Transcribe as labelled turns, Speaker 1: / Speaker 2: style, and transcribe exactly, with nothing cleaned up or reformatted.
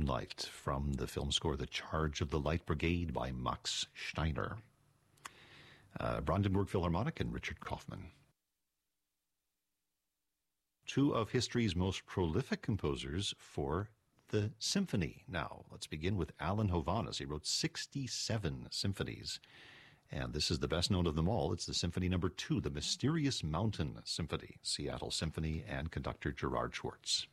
Speaker 1: Moonlight from the film score The Charge of the Light Brigade by Max Steiner. Uh, Brandenburg Philharmonic and Richard Kaufman. Two of history's most prolific composers for the symphony. Now, let's begin with Alan Hovhaness. He wrote sixty-seven symphonies, and this is the best known of them all. It's the Symphony Number Two, the Mysterious Mountain Symphony, Seattle Symphony, and conductor Gerard Schwartz.